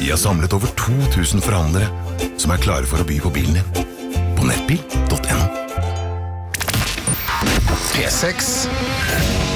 Vi har samlet over 2000 forhandlere som er klare for å by på bilen din. På nettbil.no. P6